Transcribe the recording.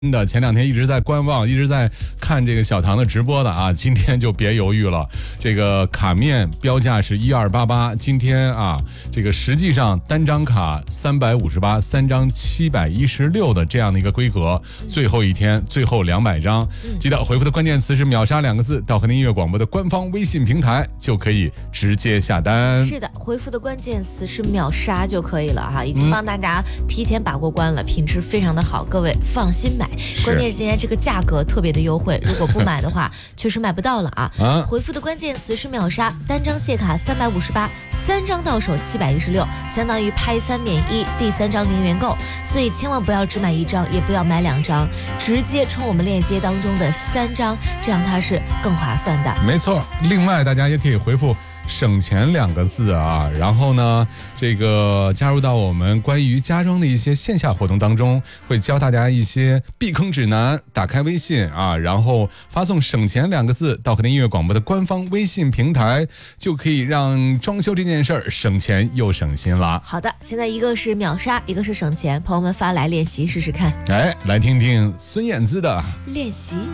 的前2天一直在观望，一直在看这个小唐的直播的啊，今天就别犹豫了。这个卡面标价是1288，今天啊，这个实际上单张卡358，三张716的这样的一个规格，最后一天最后200张，记得回复的关键词是秒杀2个字，到和您音乐广播的官方微信平台就可以直接下单。 是的，回复的关键词是秒杀就可以了哈，已经帮大家提前把过关了，品质非常的好，各位放心买。关键是今天这个价格特别的优惠，如果不买的话确实买不到了啊。回复的关键词是秒杀，单张谢卡358，三张到手716，相当于拍3免1，第3张0元购，所以千万不要只买1张，也不要买2张，直接冲我们链接当中的3张，这样它是更划算的。 没错，另外大家也可以回复省钱2个字啊，然后呢，这个加入到我们关于家装的一些线下活动当中，会教大家一些避坑指南。打开微信啊，然后发送省钱2个字到和您音乐广播的官方微信平台，就可以让装修这件事儿省钱又省心了。 好的，现在一个是秒杀，一个是省钱，朋友们发来练习试试看。 来听听孙燕姿的练习。